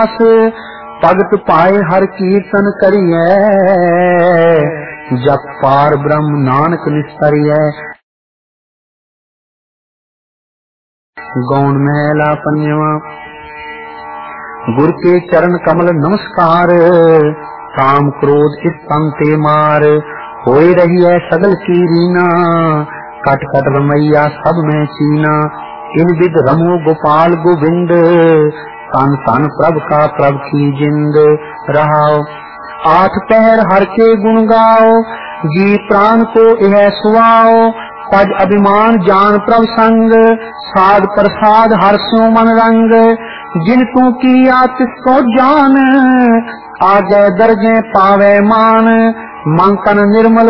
भगत पाए हर कीर्तन करिए, जप पार ब्रह्म नानक निस्तरिए। गौण महला पंजवा। गुर के चरण कमल नमस्कार, काम क्रोध इस तन ते मार। होए रही है सगल की रीना, कट कट रमैया सब में चीना। इन विद रमो गोपाल गोविंद, तन तन प्रभ का प्रभ की जिंद। रहाओ आठ पहर हर के गुण गाओ, जी प्राण को यह सुआओ। पद अभिमान जान प्रभ संग, साध प्रसाद हर स्यो मन रंग। जिन तू किया तिसको जान, आगे दर्जे पावे मान। मन तन निर्मल